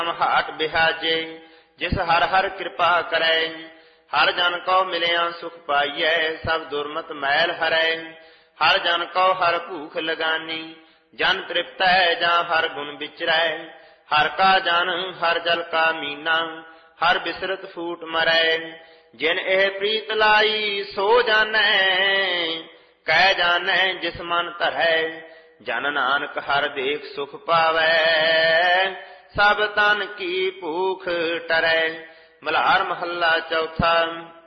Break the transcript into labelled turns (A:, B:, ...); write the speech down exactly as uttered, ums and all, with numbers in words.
A: Hot ਬਿਹਾਜੇ ਜਿਸ ਹਰ ਹਰ ਕਿਰਪਾ ਕਰੈ। ਹਰ ਜਨ ਕਉ ਮਿਲਿਆ ਸੁਖ ਪਾਈਐ ਸਭ ਦੁਰਮਤ ਮੈਲ ਹਰੈ। ਹਰ ਜਨ ਕਉ ਹਰ ਭੂਖ ਲਗਾਨੀ ਜਨ ਤ੍ਰਿਪਤੈ ਜਾਂ ਹਰ ਗੁਣ ਵਿਚਰੈ। ਹਰ ਕਾ ਜਨ ਹਰ ਜਲ ਕਾ ਮੀਨਾ ਹਰ ਬਿਸਰਤ ਫੂਟ ਮਰੈ। ਜਿਨ ਇਹ ਪ੍ਰੀਤ ਲਾਈ ਸੋ ਜਾਣੈ ਕਹਿ ਜਾਣੈ ਜਿਸ ਮਨ ਧਰੈ। ਜਨ ਨਾਨਕ ਹਰ ਦੇਖ ਸੁਖ ਪਾਵੈ ਸਭ ਤਨ ਕੀ ਭੂਖ ਟਰੈ। ਮਲਹਾਰ ਮਹੱਲਾ ਚੌਥਾ।